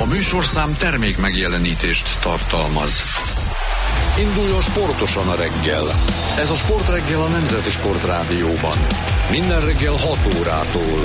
műsorszám termék megjelenítést tartalmaz. Induljon sportosan a reggel. Ez a Sportreggel a Nemzeti Sportrádióban. Minden reggel 6 órától.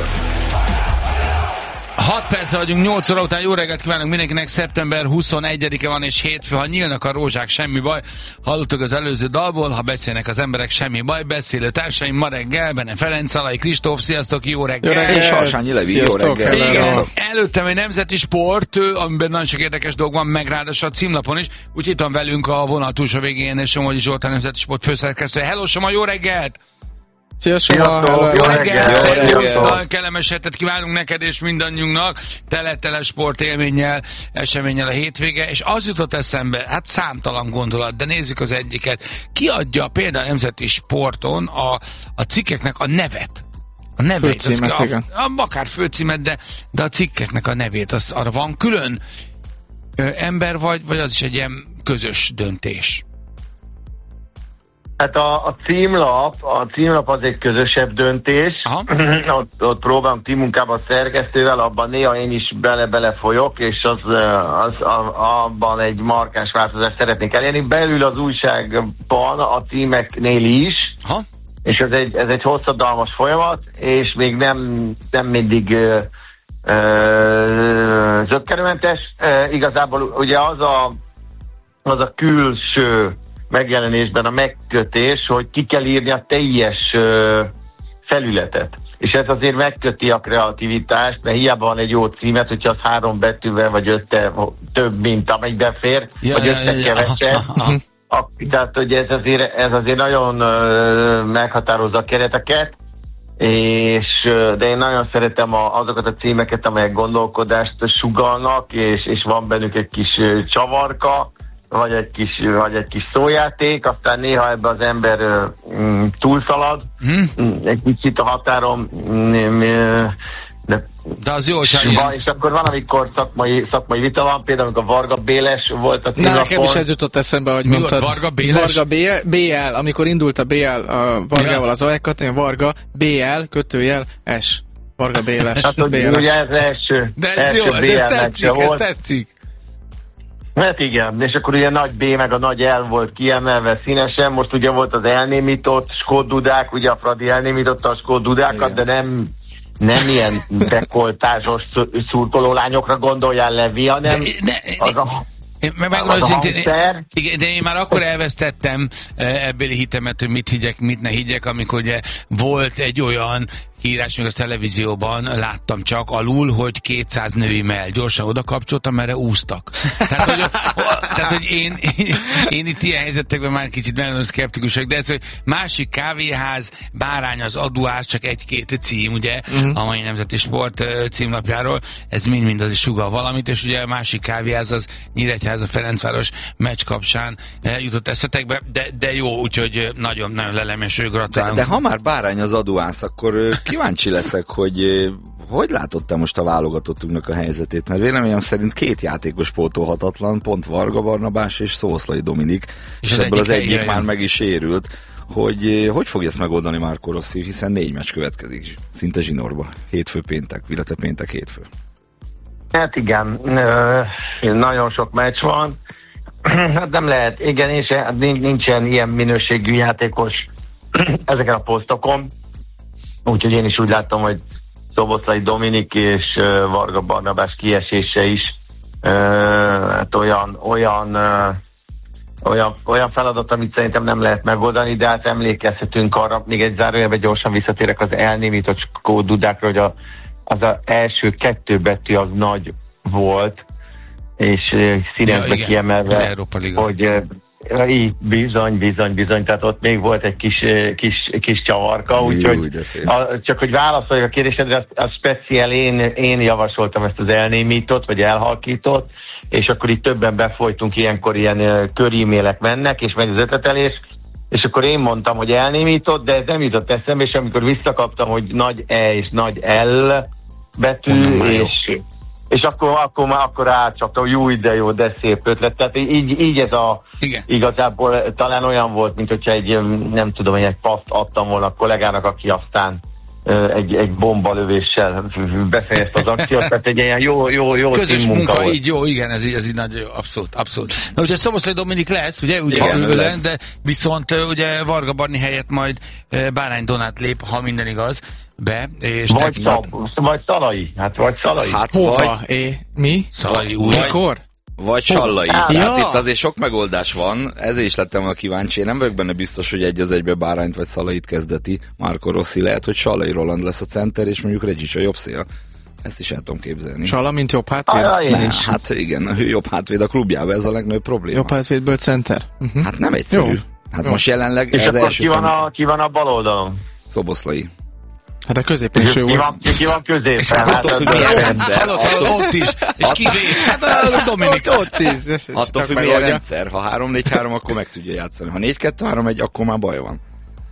6 perccel vagyunk, 8 óra után. Jó reggelt kívánunk mindenkinek. Szeptember 21-e van és hétfő. Ha nyílnak a rózsák, semmi baj. Hallottuk az előző dalból, ha beszélnek az emberek, semmi baj. Beszélő társaim ma reggel, Benne Ferenc, Szalai Kristóf, sziasztok, jó reggel. Jó reggel. És Harsányi Levi, jó reggel. Igen, előttem egy nemzeti sport, amiben nagyon sok érdekes dolog van, meg ráadásul a címlapon is. Úgyhogy itt van velünk a vonal túlsó végén Somogyi Zsoltán, nemzeti sport főszerkesztője. Hello, Soma, jó reggelt! Szia, Soma! Jó reggelt! Nagyon kellemes hetet kívánunk neked és mindannyiunknak, tele sport élménnyel, eseménnyel a hétvége, és az jutott eszembe, hát számtalan gondolat, de nézzük az egyiket. Ki adja például a nemzeti sporton a cikkeknek a nevet? A nevét, főcímet, akár főcímet, de a cikkeknek a nevét, az arra van külön ember vagy az is egy ilyen közös döntés? Hát a címlap az egy közösebb döntés. Ott próbálom tímunkában a szerkesztővel, abban néha én is bele folyok, és abban egy markáns változást szeretnék elérni. Belül az újságban a címeknél is, és ez egy hosszadalmas folyamat, és még nem mindig zökkenőmentes. Igazából ugye az a külső megjelenésben a megkötés, hogy ki kell írni a teljes felületet. És ez azért megköti a kreativitást, mert hiába van egy jó címet, hogyha az 3 betűvel vagy 5 több, mint amely befér, vagy 5 kevesebb. Tehát, hogy ez azért nagyon meghatározza a kereteket, de én nagyon szeretem azokat a címeket, amelyek gondolkodást sugallnak, és van bennük egy kis csavarka, vagy egy kis szójáték, aztán néha ebbe az ember túlszalad, egy kicsit a határon, de az jó, és akkor van, amikor szakmai vita van, például amikor Varga Béles volt a címlapon. Nekem is ez jutott eszembe, hogy mondtad. Varga Béles? Varga BL, amikor indult a BL a Vargával az Ajákat, Varga BL, kötőjel S. Varga Béles. Hát, ugye ez első. De ez jó, de ez tetszik. Hát igen, és akkor ugye nagy B meg a nagy L volt kiemelve színesen, most ugye volt az elnémított skóddudák, ugye a Fradi elnémította a skóddudákat, igen. De nem ilyen dekoltázsos szurkoló lányokra gondoljál, Levi, hanem igen, de én már akkor elvesztettem ebbéli hitemet, hogy mit higgyek, mit ne higgyek, amikor ugye volt egy olyan írás, még a televízióban láttam csak alul, hogy 200 női mell. Gyorsan oda kapcsoltam, merre úsztak. Tehát, hogy én itt ilyen helyzetekben már kicsit nagyon szkeptikusak, de ez, hogy másik kávéház, bárány az adóász, csak 1-2 cím, ugye, a mai Nemzeti Sport címlapjáról, ez mind az is sugal valamit, és ugye a másik kávéház az Nyíregyháza Ferencváros meccs kapcsán jutott eszetekbe, de jó, úgyhogy nagyon lelemes, gratulálunk. De ha már bárány az adóász, akkor kíváncsi leszek, hogy látod te most a válogatottunknak a helyzetét, mert véleményem szerint 2 játékos pótolhatatlan, pont Varga Barnabás és Szoboszlai Dominik, és ebből az egyik már meg is sérült. Hogy fogja ezt megoldani Marco Rossi, hiszen 4 meccs következik, szinte zsinórba, hétfő péntek, illetve péntek hétfő. Hát igen, nagyon sok meccs van, hát nem lehet, igen, és nincsen ilyen minőségű játékos ezeken a posztokon, úgyhogy én is úgy látom, hogy Szoboszlai Dominik és Varga Barnabás kiesése is hát olyan feladat, amit szerintem nem lehet megoldani, de hát emlékezhetünk arra, még egy zárójelben gyorsan visszatérek az elnémított skóddudákra, hogy az első 2 betű az nagy volt, és színezbe kiemelve, hogy így bizony, tehát ott még volt egy kis csavarka, úgyhogy csak hogy válaszoljak a kérdésedre, az speciál én javasoltam ezt az elnémított, vagy elhalkított, és akkor itt többen befolytunk, ilyenkor ilyen körímélek mennek, és megy az ötletelés, és akkor én mondtam, hogy elnémított, de ez nem jutott eszembe, és amikor visszakaptam, hogy nagy E és nagy L betű, és akkor átcsaptam, jó, de szép ötlet. Tehát így ez igazából talán olyan volt, mint hogyha egy paszt adtam volna a kollégának, aki aztán egy bombalövéssel befejezte az akciót, tehát egy ilyen jó közös munka volt. így jó, igen, ez így nagyon jó, abszolút. Na ugye Szoboszlai Dominik lesz, ugye Igen, ő ő lesz, de viszont ugye Varga Barni helyett majd Bárány Donát lép, ha minden igaz, be, és Vagy Szalai. Hát Hova? Mi? Szalai úr. Mikor? vagy Sallai. Ja. Tehát itt azért sok megoldás van, ezért is lettem volna kíváncsi. Én nem vagyok benne biztos, hogy egy az egybe Bárányt vagy Szalait kezdeti Marco Rossi. Lehet, hogy Sallai Roland lesz a center, és mondjuk Reggic a jobb szél. Ezt is el tudom képzelni. Salla, mint jobb hátvéd? Hát igen, ő jobb hátvéd a klubjában, ez a legnagyobb probléma. Jobb hátvédből center? Hát nem egyszerű. Jó. Hát most jelenleg És ez akkor első ki van a bal oldalon? Szoboszlai. Hát a középen is ő volt. Ki van középen? És hát attól függ, milyen rendszer. Ott is. És kivé? Hát a Dominik. Ott is. Attól függ, milyen rendszer. Ha 3-4-3, akkor meg tudja játszani. Ha 4-2-3-1, akkor már baj van.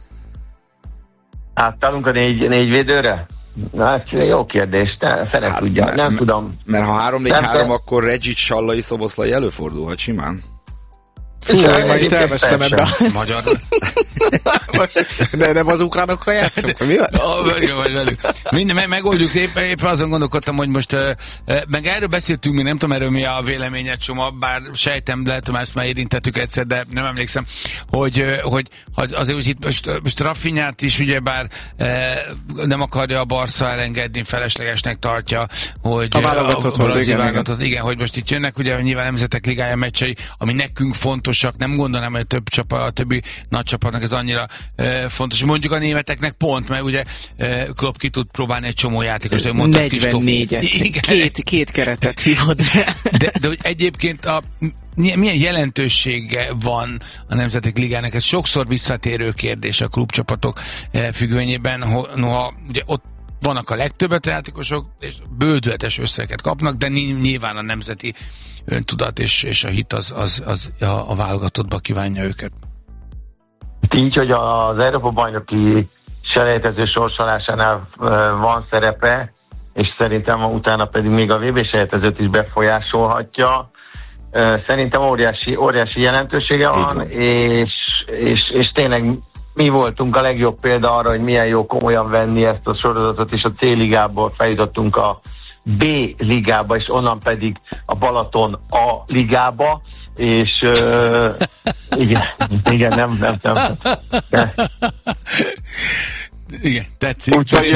Átállunk a négy védőre? Na, hát jó kérdés, Fene tudja, nem tudom. Mert ha 3-4-3, akkor Reggic, Sallai, Szoboszlai előfordulhat simán. Figyelj, majd itt elvesztem ebbe. Magyar. De nem az ukránokkal játszunk? Mi van? Vagy velük. Minden, megoldjuk. Éppen azon gondolkodtam, hogy most meg erről beszéltünk, mi nem tudom erről mi a véleményed, Csoma, bár sejtem, lehet, hogy ezt már érintettük egyszer, de nem emlékszem, hogy azért úgy itt most Rafinhát is ugyebár nem akarja a Barca elengedni, feleslegesnek tartja, hogy a válogatott, igen, hogy most itt jönnek ugye nyilván Nemzetek Ligája meccsei, ami nekünk fontosak, nem gondolnám, hogy a többi nagy csapatnak ez annyira fontos. Mondjuk a németeknek pont, mert ugye Klopp ki tud próbálni egy csomó játékost, hogy mondta 44-et. Két keretet hívod. De hogy egyébként milyen jelentősége van a Nemzetek Ligának? Ez sokszor visszatérő kérdés a klubcsapatok függvényében, noha ugye ott vannak a legtöbbet játékosok, és bődületes összeget kapnak, de nyilván a nemzeti öntudat és a hit az a válogatottba kívánja őket. Így, hogy az Európa-bajnoki selejtező sorsolásánál van szerepe, és szerintem utána pedig még a VB selejtezőt is befolyásolhatja. Szerintem óriási jelentősége van, és tényleg mi voltunk a legjobb példa arra, hogy milyen jó komolyan venni ezt a sorozatot, és a C-ligából feljutottunk a B-ligába, és onnan pedig a Balaton A-ligába, és igen, nem. Igen, tetszik. Úgyhogy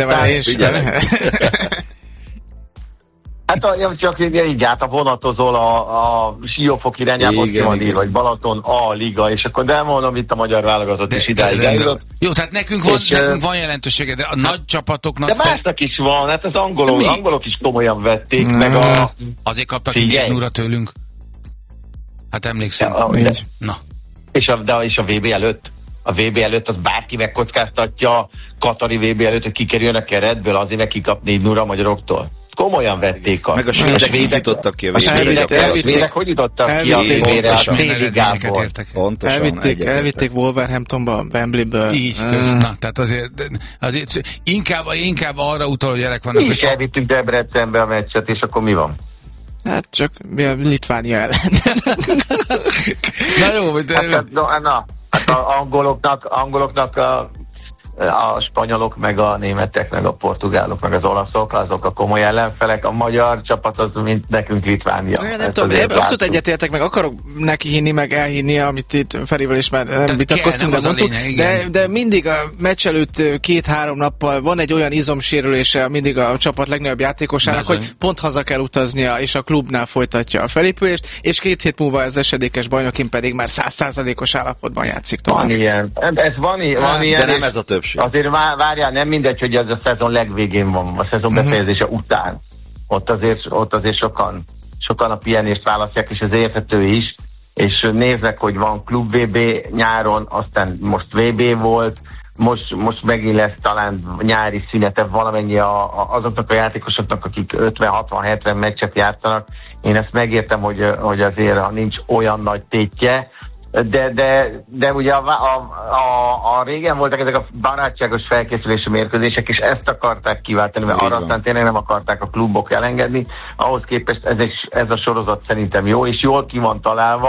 hát csak így át a vonatozol a Siófok irányába, vagy Balaton A-liga, és akkor de mondom, itt a magyar válogatott is idáig eljutott. Jó, tehát nekünk van jelentősége, de a nagy csapatoknak... De másnak is van, hát az angolok is komolyan vették, meg a... Azért kaptak így núra tőlünk. Hát emlékszem. Na. És a VB előtt? A VB előtt az bárki megkockáztatja Katari VB előtt, hogy kikerüljön a keretből, azért neki kap 4-0 a magyaroktól. Komolyan vették a... Meg a svédek hogy jutottak ki a VB-re? Hogy jutottak ki a VB-re a C-ligából? Elvitték Wolverhamptonba, Wembley-ből. Így, na, tehát azért inkább arra utal, hogy gyerek vannak. Mi is elvittünk Debrecenbe a meccset, és akkor mi van? Hát csak Litvánia ellen. Na jó, de... Hát a angoloknak a spanyolok, meg a németek, meg a portugálok, meg az olaszok, azok a komoly ellenfelek. A magyar csapat az, mint nekünk Litvánia. Nem tudom, abszolút egyetértek, meg akarok neki hinni, meg elhinni, amit itt Ferivel is már nem vitatkoztunk, de mondtuk. De mindig a meccs előtt 2-3 nappal van egy olyan izomsérülése mindig a csapat legnagyobb játékosának, hogy pont haza kell utaznia, és a klubnál folytatja a felépülést, és 2 hét múlva az esedékes bajnokin pedig már 100%-os állapotban játszik tovább. Van ilyen. Van ilyen. De nem ez a többség. Azért várjál, nem mindegy, hogy ez a szezon legvégén van, a szezon befejezése után. Ott azért sokan a pihenést választják, és ez érthető is, és néznek, hogy van klub VB nyáron, aztán most VB volt, most megint lesz talán nyári szünete valamennyi azoknak a játékosoknak, akik 50-60-70 meccset játszanak. Én ezt megértem, hogy azért ha nincs olyan nagy tétje, de ugye a régen voltak ezek a barátságos felkészülési mérkőzések, és ezt akarták kiváltani, mert arra aztán tényleg nem akarták a klubok elengedni. Ahhoz képest ez a sorozat szerintem jó, és jól ki van találva,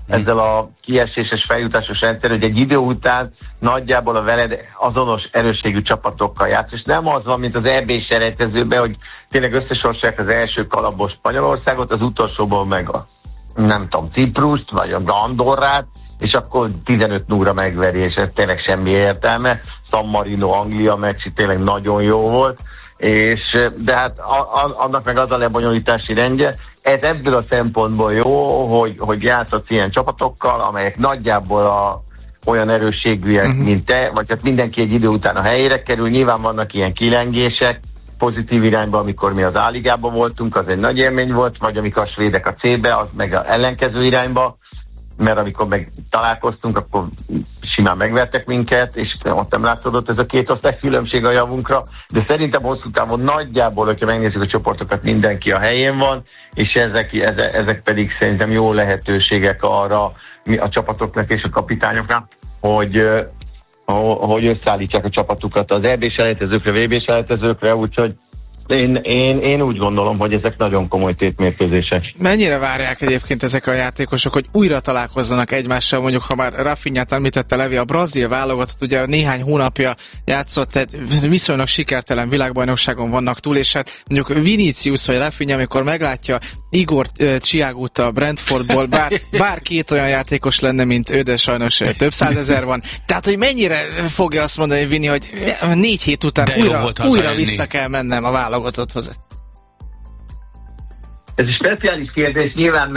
ezzel a kieséses feljutásos rendszer, hogy egy idő után nagyjából a veled azonos erősségű csapatokkal játsz, és nem az van, mint az EB-selejtezőben, hogy tényleg összesorsolják az első kalapos Spanyolországot, az utolsóból meg a, nem tudom, Ciprust, vagy a Andorrát, és akkor 15-0-ra megveri, és ez tényleg semmi értelme. San Marino, Anglia meccs tényleg nagyon jó volt, de hát annak meg az a lebonyolítási rendje. Ez ebből a szempontból jó, hogy játszhatsz ilyen csapatokkal, amelyek nagyjából olyan erősségűek, mint te, vagy hát mindenki egy idő után a helyére kerül. Nyilván vannak ilyen kilengések, pozitív irányba, amikor mi az A-ligában voltunk, az egy nagy élmény volt, vagy amikor a svédek a C-be, az meg az ellenkező irányba, mert amikor meg találkoztunk, akkor simán megvertek minket, és ott nem látszódott ez a két osztály különbség a javunkra, de szerintem hosszú távon nagyjából, hogyha megnézzük a csoportokat, mindenki a helyén van, és ezek pedig szerintem jó lehetőségek arra a csapatoknak és a kapitányoknak, hogy összeállítsák a csapatukat az EB-selejtezőkre, VB-selejtezőkre, úgyhogy én úgy gondolom, hogy ezek nagyon komoly tétmérkőzések. Mennyire várják egyébként ezek a játékosok, hogy újra találkozzanak egymással, mondjuk ha már Rafinhát említette Levi, a brazil válogatott ugye néhány hónapja játszott, tehát viszonylag sikertelen világbajnokságon vannak túl, és hát mondjuk Vinicius vagy Rafinha, amikor meglátja Igor Thiagot a Brentfordból, bár két olyan játékos lenne, mint ő, de sajnos több százezer van. Tehát, hogy mennyire fogja azt mondani Vini, hogy 4 hét után újra vissza kell mennem a válogatotthoz. Ez egy speciális kérdés nyilván,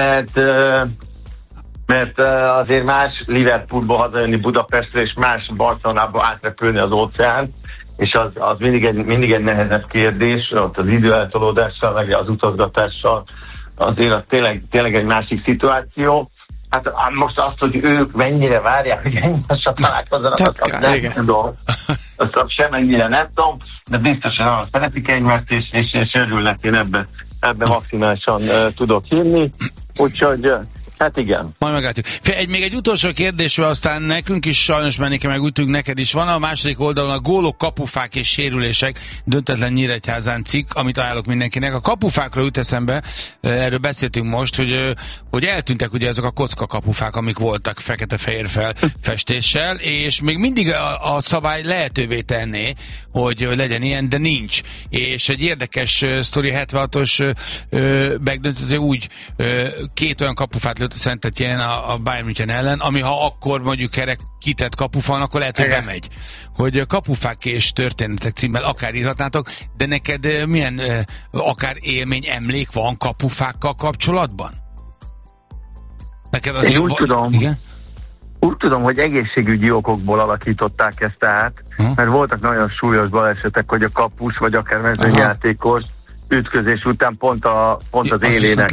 mert azért más Liverpoolból hazajönni Budapestre, és más Barcelonába átrepülni az óceán, és az mindig egy nehezebb kérdés, ott az időeltolódással, meg az utazgatással, azért az tényleg egy másik szituáció. Hát most azt, hogy ők mennyire várják, hogy egymással találkozzanak, azt nem tudom. Azt semennyire nem tudom, de biztosan szeretik egymást, és örülnek, én ebben maximálisan tudok hinni. Úgyhogy hát igen. Majd meglátjuk. Még egy utolsó kérdésre, aztán nekünk is sajnos menni kell, meg úgy tűnik neked is van. A második oldalon a gólok, kapufák és sérülések, döntetlen Nyíregyházán cikk, amit ajánlok mindenkinek. A kapufákra jut eszembe, erről beszéltünk most, hogy eltűntek ugye ezek a kocka kapufák, amik voltak fekete-fehér festéssel, és még mindig a szabály lehetővé tenné, hogy legyen ilyen, de nincs. És egy érdekes sztori 76-os megdöntött, úgy két olyan kapufát lőtt a Szentegyén a Bayern München ellen, ami ha akkor mondjuk erre kitett kapufa van, akkor lehet, hogy bemegy. Hogy kapufák és történetek címmel akár írhatnátok, de neked milyen akár élmény, emlék van kapufákkal kapcsolatban? Neked az úgy tudom. Igen? Úgy tudom, hogy egészségügyi okokból alakították ezt át, mert voltak nagyon súlyos balesetek, hogy a kapus, vagy akár mezőnyjátékos ütközés után pont az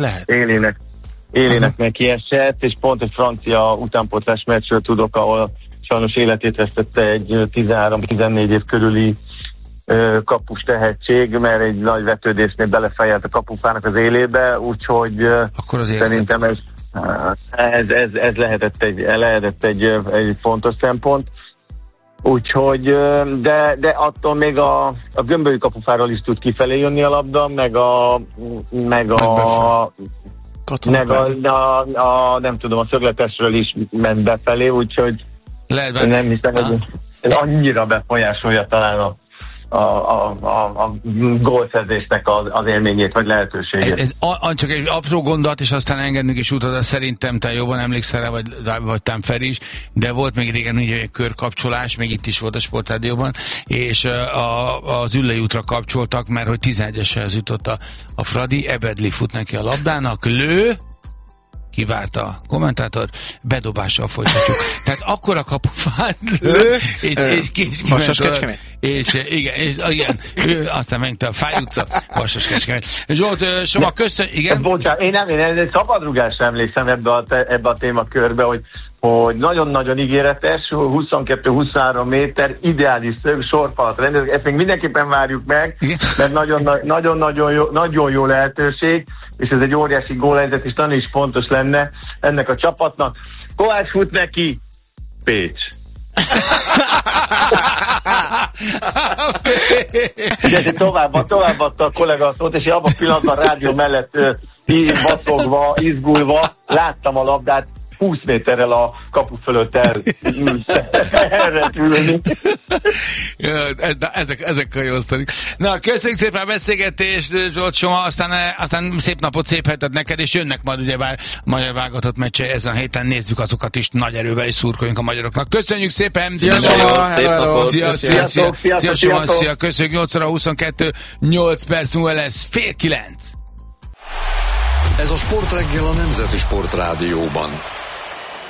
élének neki esett, és pont egy francia utánpótlás meccsről tudok, ahol sajnos életét vesztette egy 13-14 év körüli kapus tehetség, mert egy nagy vetődésnél belefejelt a kapufának az élébe, attól szerintem ez lehetett egy fontos szempont. Úgyhogy, de attól még a gömbölyű kapufáról is tud kifelé jönni a labda, meg nem tudom, a szögletesről is ment befelé, úgyhogy nem hiszem, hogy ez annyira befolyásolja talán a gólszerzésnek az élményét, vagy lehetőségét. Ez csak egy apró gondolat, és aztán engednünk is utat, szerintem te jobban emlékszel rá, vagy tám Feri is, de volt még régen ugye egy körkapcsolás, még itt is volt a Sportrádióban, és az Üllői útra kapcsoltak, mert hogy 11-eshez jutott a Fradi, Ebedli fut neki a labdának, lő, kivárta a kommentátor, bedobással folytatjuk. Tehát akkora kapufát és Vasas Kecskemét. És igen, aztán ment a Fáj utca, Vasas Kecskemét. Zsolt, Soma, köszönjük, igen? Bocsánat, én szabadrugásra emlékszem ebbe a témakörbe, hogy nagyon-nagyon ígéretes, 22-23 méter, ideális szög, sorfalat rendezik, ezt még mindenképpen várjuk meg, mert nagyon jó lehetőség, és ez egy óriási gólhelyzet, és nagyon is fontos lenne ennek a csapatnak. Kovács fut neki, Pécs. De továbbadta a kollega a szót, és én abban a pillanatban a rádió mellett vacogva, izgulva láttam a labdát, 20 méterrel a kapu fölött elrepülni. Ezek a jó sztorik. Na, köszönjük szépen a beszélgetést, Zsolt Soma, aztán szép napot, szép hetet neked, és jönnek majd ugyebár a magyar válogatott meccse ezen a héten, nézzük azokat is nagy erővel, és szurkoljunk a magyaroknak. Köszönjük szépen! Szép napot! Szia, köszönjük, 8 óra 22, 8 perc múlva lesz, 8:30. Ez a Sportreggel a Nemzeti Sportrádióban.